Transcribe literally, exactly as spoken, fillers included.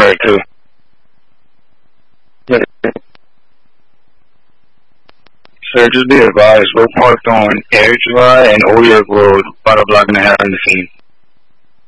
Alright, cool. Sir, just be advised, we're parked on Air Drive and Oyer Road, about a block and a half from the scene.